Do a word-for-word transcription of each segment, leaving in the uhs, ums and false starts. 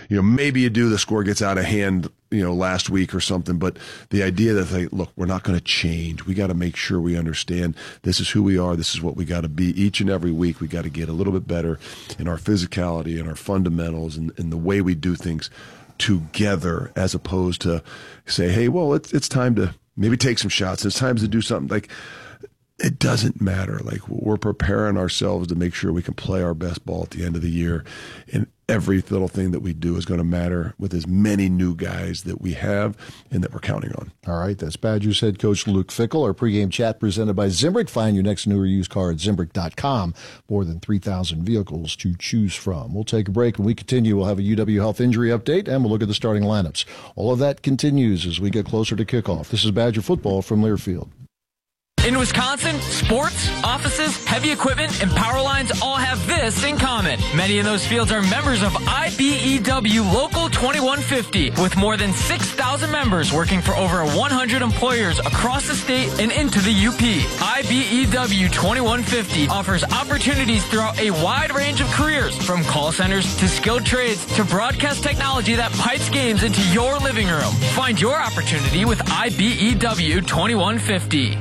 you know, maybe you do, the score gets out of hand, you know, last week or something. But the idea that, they, look, we're not going to change. We got to make sure we understand this is who we are. This is what we got to be each and every week. We got to get a little bit better in our physicality and our fundamentals and, and the way we do things together, as opposed to say, hey, well, it's it's time to maybe take some shots. It's time to do something. Like, it doesn't matter. Like, we're preparing ourselves to make sure we can play our best ball at the end of the year. And every little thing that we do is going to matter with as many new guys that we have and that we're counting on. All right, that's Badgers head coach Luke Fickell. Our pregame chat presented by Zimbrick. Find your next new or used car at Zimbrick dot com. More than three thousand vehicles to choose from. We'll take a break. When we continue, we'll have a U W Health injury update, and we'll look at the starting lineups. All of that continues as we get closer to kickoff. This is Badger football from Learfield. In Wisconsin, sports, offices, heavy equipment, and power lines all have this in common. Many of those fields are members of I B E W Local twenty-one fifty, with more than six thousand members working for over one hundred employers across the state and into the U P. I B E W twenty-one fifty offers opportunities throughout a wide range of careers, from call centers to skilled trades to broadcast technology that pipes games into your living room. Find your opportunity with I B E W twenty-one fifty.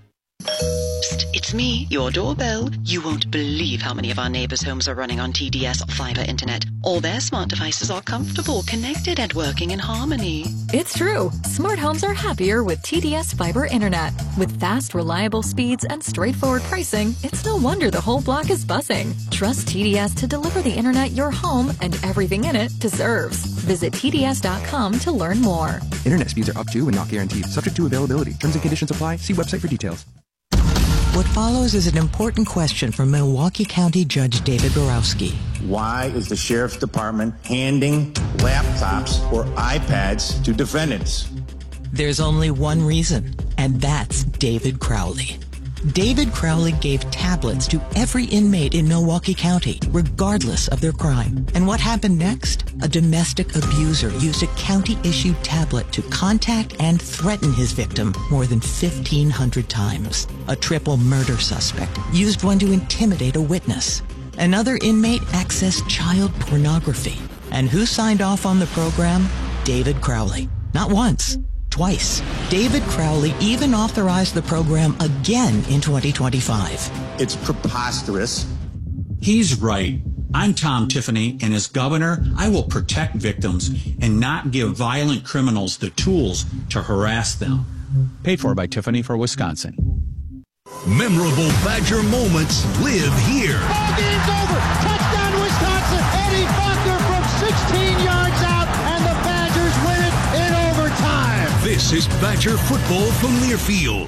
Psst, it's me, your doorbell. You won't believe how many of our neighbors' homes are running on T D S fiber internet. All their smart devices are comfortable, connected, and working in harmony. It's true. Smart homes are happier with T D S fiber internet. With fast, reliable speeds and straightforward pricing, it's no wonder the whole block is buzzing. Trust T D S to deliver the internet your home and everything in it deserves. Visit T D S dot com to learn more. Internet speeds are up to and not guaranteed. Subject to availability. Terms and conditions apply. See website for details. What follows is an important question from Milwaukee County Judge David Borowski. Why is the Sheriff's Department handing laptops or iPads to defendants? There's only one reason, and that's David Crowley. David Crowley gave tablets to every inmate in Milwaukee County, regardless of their crime. And what happened next? A domestic abuser used a county-issued tablet to contact and threaten his victim more than fifteen hundred times. A triple murder suspect used one to intimidate a witness. Another inmate accessed child pornography. And who signed off on the program? David Crowley. Not once. Twice. David Crowley even authorized the program again in twenty twenty-five. It's preposterous. He's right. I'm Tom Tiffany, and as governor, I will protect victims and not give violent criminals the tools to harass them. Paid for by Tiffany for Wisconsin. Memorable Badger moments live here. Ball game's over. Touchdown Wisconsin. Eddie Faulkner from sixteen yards out, and the Badgers win it in overtime. This is Badger football from Learfield.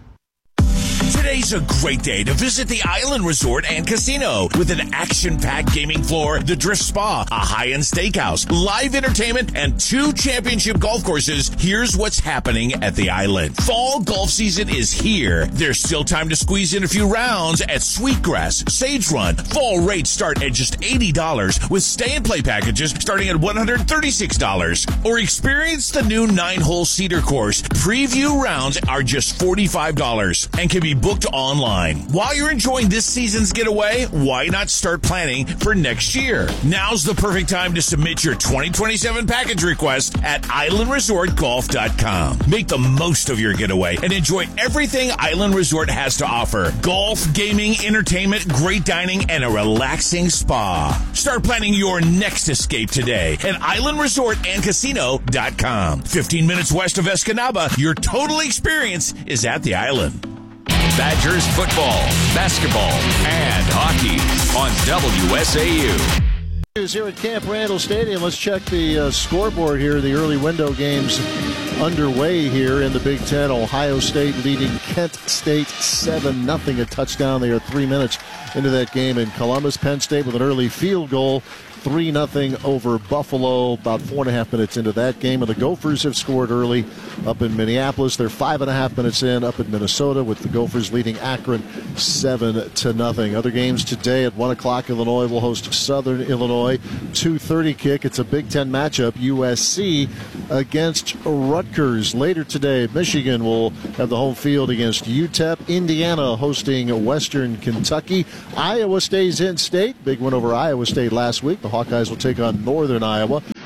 Today's a great day to visit the Island Resort and Casino with an action-packed gaming floor, the Drift Spa, a high-end steakhouse, live entertainment, and two championship golf courses. Here's what's happening at the Island. Fall golf season is here. There's still time to squeeze in a few rounds at Sweetgrass, Sage Run. Fall rates start at just eighty dollars with stay-and-play packages starting at one hundred thirty-six dollars. Or experience the new nine-hole Cedar course. Preview rounds are just forty-five dollars and can be booked online. While you're enjoying this season's getaway, why not start planning for next year? Now's the perfect time to submit your twenty twenty-seven package request at island resort golf dot com. Make the most of your getaway and enjoy everything Island Resort has to offer. Golf, gaming, entertainment, great dining, and a relaxing spa. Start planning your next escape today at island resort and casino dot com. fifteen minutes west of Escanaba, your total experience is at the Island. Badgers football, basketball, and hockey on W S A U. Here at Camp Randall Stadium. Let's check the uh, scoreboard here. The early window games underway here in the Big Ten. Ohio State leading Kent State seven nothing. A touchdown. They are three minutes into that game in Columbus. Penn State with an early field goal. three nothing over Buffalo, about four and a half minutes into that game. And the Gophers have scored early up in Minneapolis. They're five and a half minutes in up in Minnesota, with the Gophers leading Akron seven to nothing. Other games today at one o'clock, Illinois will host Southern Illinois. two thirty kick. It's a Big Ten matchup. U S C against Rutgers. Later today, Michigan will have the home field against U T E P. Indiana hosting Western Kentucky. Iowa stays in state. Big win over Iowa State last week. The Hawkeyes will take on Northern Iowa.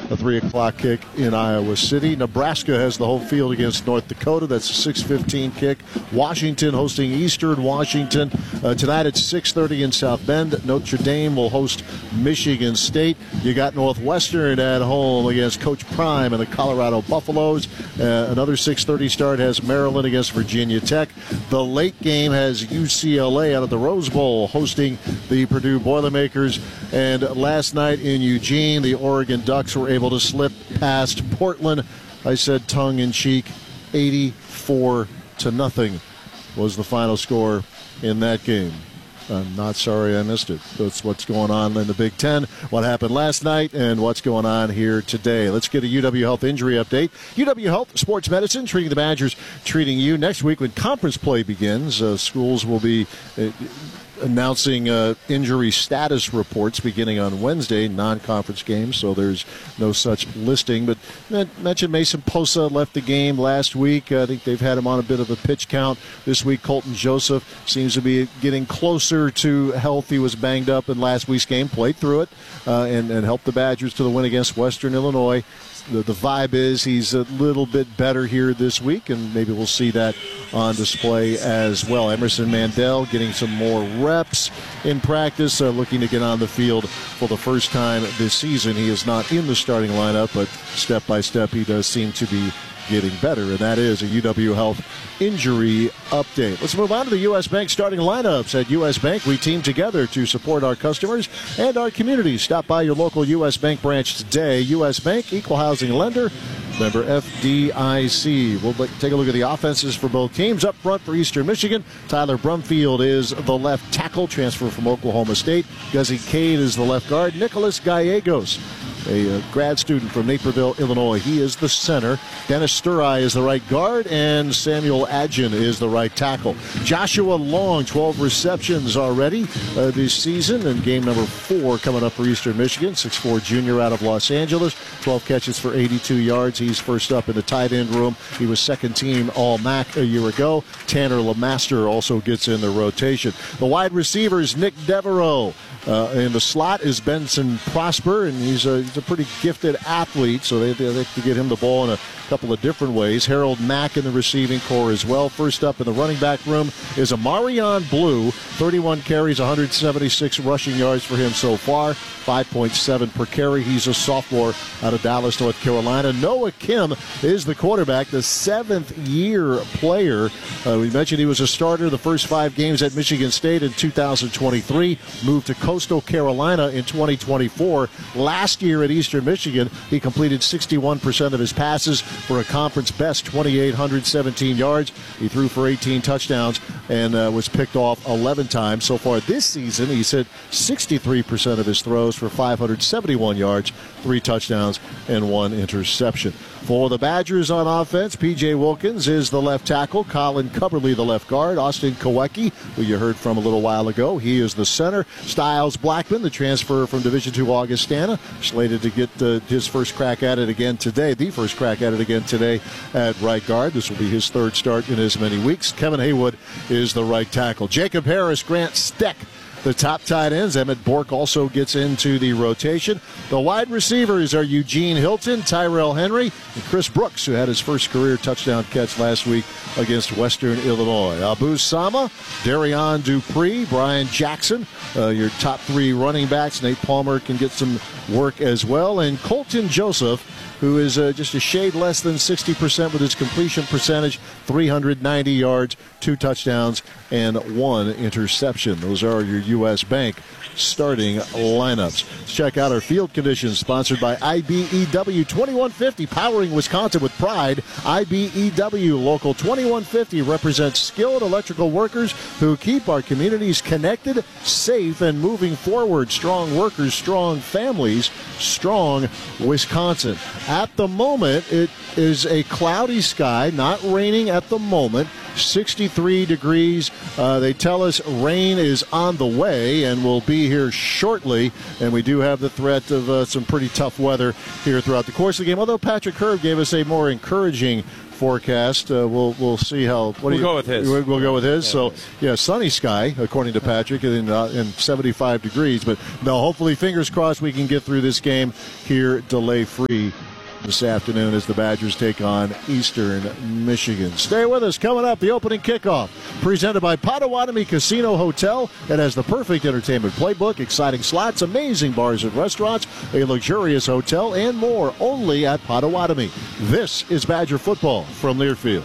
a three o'clock kick in Iowa City. Nebraska has the home field against North Dakota. That's a six fifteen kick. Washington hosting Eastern Washington. Uh, tonight at six thirty in South Bend. Notre Dame will host Michigan State. You got Northwestern at home against Coach Prime and the Colorado Buffaloes. Uh, another six thirty start has Maryland against Virginia Tech. The late game has U C L A out of the Rose Bowl hosting the Purdue Boilermakers. And last night in Eugene, the Oregon Ducks were able to slip past Portland. I said tongue-in-cheek, eighty-four to nothing was the final score in that game. I'm not sorry I missed it. That's what's going on in the Big Ten, what happened last night, and what's going on here today. Let's get a U W Health injury update. U W Health Sports Medicine, treating the Badgers, treating you. Next week when conference play begins, uh, schools will be uh, announcing uh, injury status reports beginning on Wednesday, non-conference games, so there's no such listing. But I mentioned Mason Posa left the game last week. I think they've had him on a bit of a pitch count. This week, Colton Joseph seems to be getting closer to health. He was banged up in last week's game, played through it, uh, and, and helped the Badgers to the win against Western Illinois. The, the vibe is he's a little bit better here this week, and maybe we'll see that on display as well. Emerson Mandel getting some more reps in practice, uh, looking to get on the field for the first time this season. He is not in the starting lineup, but step by step he does seem to be getting better, and that is a U W Health injury update. Let's move on to the U S. Bank starting lineups. At U S. Bank, we team together to support our customers and our communities. Stop by your local U S. Bank branch today. U S. Bank, equal housing lender, member F D I C. We'll take a look at the offenses for both teams. Up front for Eastern Michigan, Tyler Brumfield is the left tackle, transfer from Oklahoma State. Guzzy Cade is the left guard. Nicholas Gallegos, a grad student from Naperville, Illinois. He is the center. Dennis Sturai is the right guard, and Samuel Adjin is the right tackle. Joshua Long, twelve receptions already uh, this season, and game number four coming up for Eastern Michigan. six foot four junior out of Los Angeles, twelve catches for eighty-two yards. He's first up in the tight end room. He was second team All-M A C a year ago. Tanner LeMaster also gets in the rotation. The wide receivers, Nick Devereaux. Uh, in the slot is Benson Prosper, and he's a, he's a pretty gifted athlete, so they, they like to get him the ball in a couple of different ways. Harold Mack in the receiving core as well. First up in the running back room is Amarion Blue, thirty-one carries, one hundred seventy-six rushing yards for him so far, five point seven per carry. He's a sophomore out of Dallas, North Carolina. Noah Kim is the quarterback, the seventh-year player. Uh, we mentioned he was a starter the first five games at Michigan State in two thousand twenty-three, moved to Coastal Carolina in twenty twenty-four. Last year at Eastern Michigan, he completed sixty-one percent of his passes for a conference best two thousand eight hundred seventeen yards. He threw for eighteen touchdowns and uh, was picked off eleven times. So far this season, he's hit sixty-three percent of his throws for five hundred seventy-one yards, three touchdowns, and one interception. For the Badgers on offense, P J Wilkins is the left tackle, Colin Cubberly the left guard, Austin Kowecki, who you heard from a little while ago, he is the center. Styles Blackman, the transfer from Division two Augustana, slated to get uh, his first crack at it again today, the first crack at it again today at right guard. This will be his third start in as many weeks. Kevin Haywood is the right tackle. Jacob Harris, Grant Steck, the top tight ends. Emmett Bork also gets into the rotation. The wide receivers are Eugene Hilton, Tyrell Henry, and Chris Brooks, who had his first career touchdown catch last week against Western Illinois. Abu Sama, Darion Dupree, Brian Jackson, uh, your top three running backs. Nate Palmer can get some work as well. And Colton Joseph, who is uh, just a shade less than sixty percent with his completion percentage, three hundred ninety yards, two touchdowns, and one interception. Those are your U S. Bank starting lineups. Let's check out our field conditions, sponsored by I B E W twenty-one fifty, powering Wisconsin with pride. I B E W Local twenty-one fifty represents skilled electrical workers who keep our communities connected, safe, and moving forward. Strong workers, strong families, strong Wisconsin. At the moment, it is a cloudy sky, not raining at the moment. sixty-three degrees. Uh, they tell us rain is on the way and will be here shortly. And we do have the threat of uh, some pretty tough weather here throughout the course of the game. Although Patrick Herb gave us a more encouraging forecast. Uh, we'll we'll see how. What we'll do you, go with his. We'll, we'll go with his. Yeah. So yeah, sunny sky according to Patrick, and uh, and seventy-five degrees. But no, hopefully, fingers crossed, we can get through this game here delay free this afternoon as the Badgers take on Eastern Michigan. Stay with us. Coming up, the opening kickoff presented by Potawatomi Casino Hotel. It has the perfect entertainment playbook, exciting slots, amazing bars and restaurants, a luxurious hotel, and more only at Potawatomi. This is Badger football from Learfield.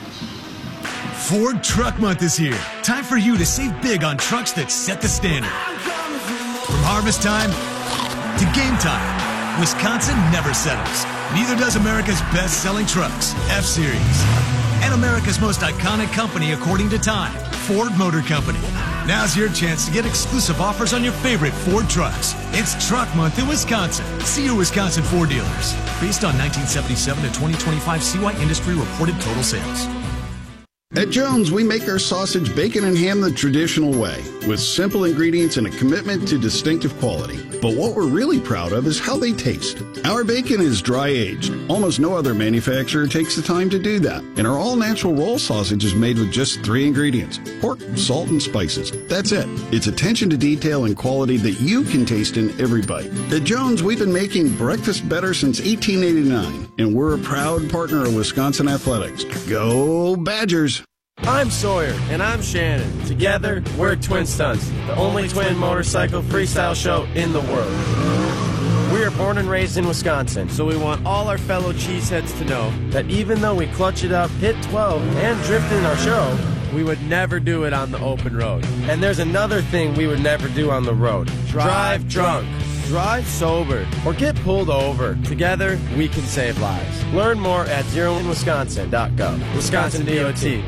Ford Truck Month is here. Time for you to save big on trucks that set the standard. From harvest time to game time, Wisconsin never settles. Neither does America's best-selling trucks, F-Series. And America's most iconic company, according to Time, Ford Motor Company. Now's your chance to get exclusive offers on your favorite Ford trucks. It's Truck Month in Wisconsin. See your Wisconsin Ford dealers. Based on nineteen seventy-seven to twenty twenty-five C Y industry reported total sales. At Jones, we make our sausage, bacon, and ham the traditional way, with simple ingredients and a commitment to distinctive quality. But what we're really proud of is how they taste. Our bacon is dry-aged. Almost no other manufacturer takes the time to do that. And our all-natural roll sausage is made with just three ingredients: pork, salt, and spices. That's it. It's attention to detail and quality that you can taste in every bite. At Jones, we've been making breakfast better since eighteen eighty-nine, and we're a proud partner of Wisconsin Athletics. Go Badgers! I'm Sawyer. And I'm Shannon. Together, we're Twin Stunts, the only twin motorcycle freestyle show in the world. We are born and raised in Wisconsin, so we want all our fellow cheeseheads to know that even though we clutch it up, hit twelve, and drift in our show, we would never do it on the open road. And there's another thing we would never do on the road. Drive drunk. Drive sober, or get pulled over. Together, we can save lives. Learn more at zero in wisconsin dot gov. Wisconsin D O T.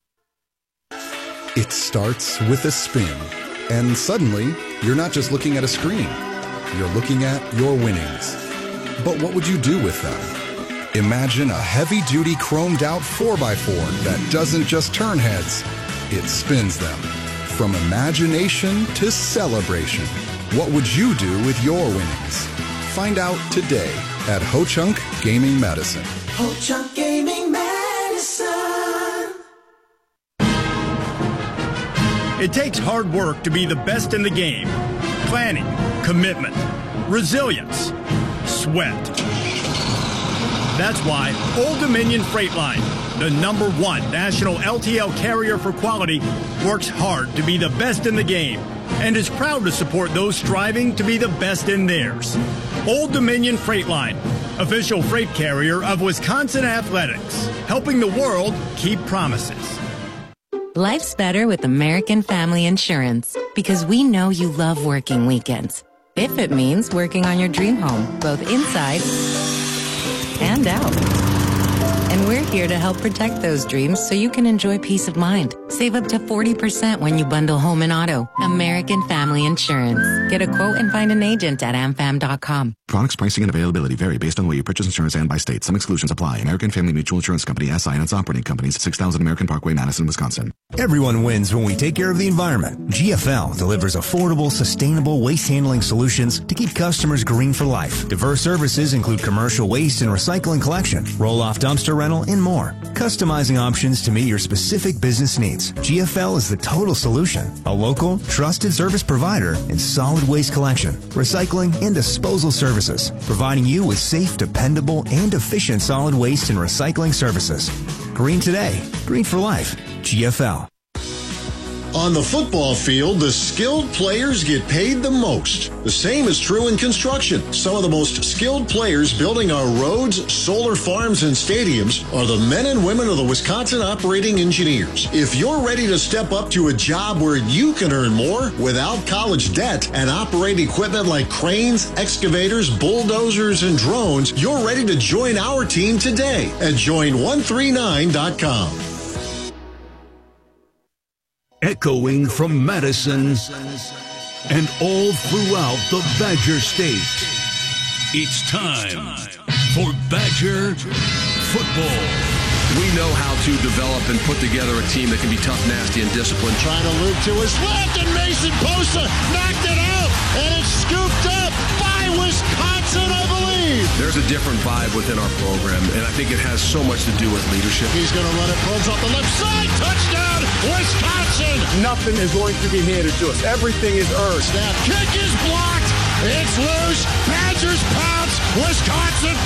It starts with a spin, and suddenly, you're not just looking at a screen. You're looking at your winnings. But what would you do with them? Imagine a heavy-duty chromed-out four by four that doesn't just turn heads, it spins them. From imagination to celebration. What would you do with your winnings? Find out today at Ho-Chunk Gaming Medicine. Ho-Chunk Gaming Medicine. It takes hard work to be the best in the game. Planning, commitment, resilience, sweat. That's why Old Dominion Freight Line, the number one national L T L carrier for quality, works hard to be the best in the game and is proud to support those striving to be the best in theirs. Old Dominion Freight Line, official freight carrier of Wisconsin Athletics, helping the world keep promises. Life's better with American Family Insurance because we know you love working weekends. If it means working on your dream home, both inside and out. And we're here to help protect those dreams so you can enjoy peace of mind. Save up to forty percent when you bundle home and auto. American Family Insurance. Get a quote and find an agent at am fam dot com. Products, pricing, and availability vary based on the way you purchase insurance and by state. Some exclusions apply. American Family Mutual Insurance Company, S I and its operating companies, six thousand American Parkway, Madison, Wisconsin. Everyone wins when we take care of the environment. G F L delivers affordable, sustainable waste handling solutions to keep customers green for life. Diverse services include commercial waste and recycling collection, roll-off dumpster rental, and more. Customizing options to meet your specific business needs. G F L is the total solution. A local, trusted service provider in solid waste collection, recycling, and disposal services, providing you with safe, dependable, and efficient solid waste and recycling services. Green today, green for life. G F L. On the football field, the skilled players get paid the most. The same is true in construction. Some of the most skilled players building our roads, solar farms, and stadiums are the men and women of the Wisconsin Operating Engineers. If you're ready to step up to a job where you can earn more without college debt and operate equipment like cranes, excavators, bulldozers, and drones, you're ready to join our team today at join one three nine dot com. Echoing from Madison and all throughout the Badger State. It's time for Badger football. We know how to develop and put together a team that can be tough, nasty, and disciplined. Trying to loop to his left, and Mason Bosa knocked it out, and it's scooped up by Wisconsin, I believe. Steve. There's a different vibe within our program, and I think it has so much to do with leadership. He's going to run it. Probes off the left side. Touchdown, Wisconsin. Nothing is going to be handed to us. Everything is earned. Snap. Kick is blocked. It's loose. Badgers pounce. Wisconsin